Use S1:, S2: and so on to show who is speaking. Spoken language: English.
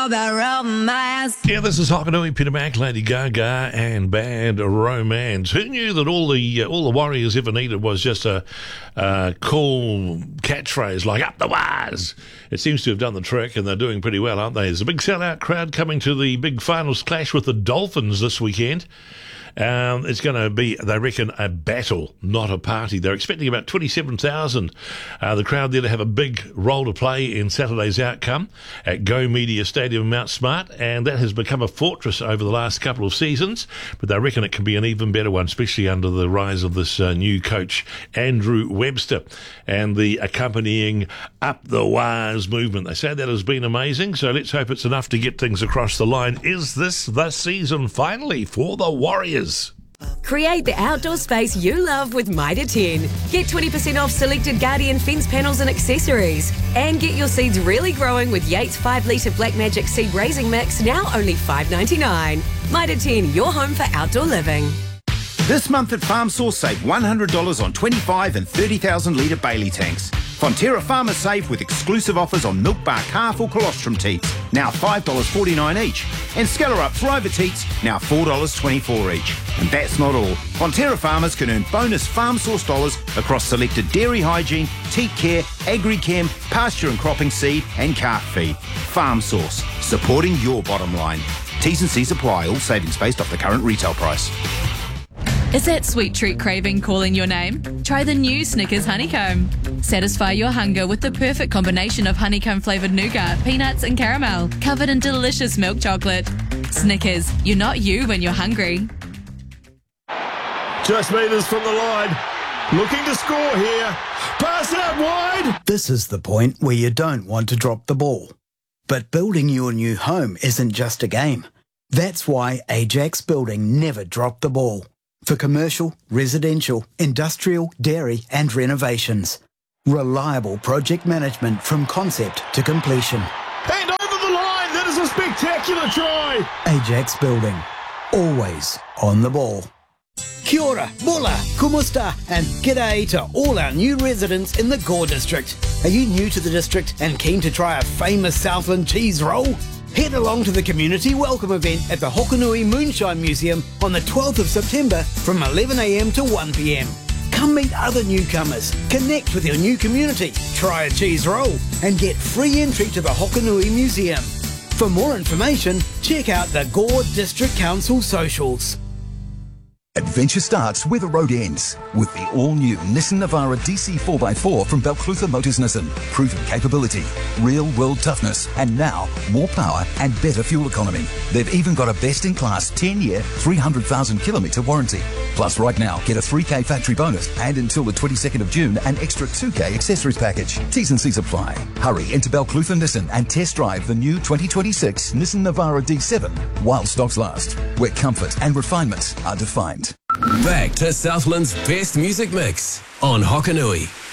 S1: all about romance.
S2: Yeah, this is Hokanui, Peter Mac, Lady Gaga, and Bad Romance. Who knew that all the Warriors ever needed was just a cool catchphrase like "up the wires"? It seems to have done the trick, and they're doing pretty well, aren't they? There's a big sellout crowd coming to the big finals clash with the Dolphins this weekend. It's going to be, they reckon, a battle, not a party. They're expecting about 27,000. The crowd there to have a big role to play in Saturday's outcome at Go Media Stadium in Mount Smart, and that has become a fortress over the last couple of seasons, but they reckon it can be an even better one, especially under the rise of this new coach, Andrew Webster, and the accompanying Up the Wires movement. They say that has been amazing, so let's hope it's enough to get things across the line. Is this the season finally for the Warriors?
S3: Create the outdoor space you love with Mitre 10. Get 20% off selected Guardian fence panels and accessories. And get your seeds really growing with Yates 5 litre Black Magic Seed Raising Mix, now only $5.99. Mitre 10, your home for outdoor living.
S4: This month at Farm Source, save $100 on 25 and 30,000 litre Bailey tanks. Fonterra Farmers save with exclusive offers on milk bar calf or colostrum teats, now $5.49 each. And Skeller Up Thriver teats, now $4.24 each. And that's not all. Fonterra farmers can earn bonus Farm Source dollars across selected dairy hygiene, teat care, agri-chem, pasture and cropping seed and calf feed. Farm Source, supporting your bottom line. T's and C's apply, all savings based off the current retail price.
S5: Is that sweet treat craving calling your name? Try the new Snickers Honeycomb. Satisfy your hunger with the perfect combination of honeycomb-flavoured nougat, peanuts and caramel, covered in delicious milk chocolate. Snickers, you're not you when you're hungry.
S6: Just metres from the line. Looking to score here. Pass out wide.
S7: This is the point where you don't want to drop the ball. But building your new home isn't just a game. That's why Ajax Building never dropped the ball. For commercial, residential, industrial, dairy and renovations. Reliable project management from concept to completion.
S6: And over the line, that is a spectacular try.
S7: Ajax Building, always on the ball. Kia ora, mola, kumusta and g'day to all our new residents in the Gore District. Are you new to the district and keen to try a famous Southland cheese roll? Head along to the community welcome event at the Hokanui Moonshine Museum on the 12th of September from 11 a.m. to 1 p.m. Come meet other newcomers, connect with your new community, try a cheese roll and get free entry to the Hokanui Museum. For more information, check out the Gore District Council socials.
S8: Adventure starts where the road ends with the all-new Nissan Navara DC 4x4 from Balclutha Motors Nissan. Proven capability, real-world toughness, and now more power and better fuel economy. They've even got a best-in-class 10-year, 300,000-kilometre warranty. Plus, right now, get a 3K factory bonus and until the 22nd of June, an extra 2K accessories package. T's and C's apply. Hurry into Balclutha Nissan and test drive the new 2026 Nissan Navara D7 while stocks last, where comfort and refinement are defined.
S9: Back to Southland's best music mix on Hokanui.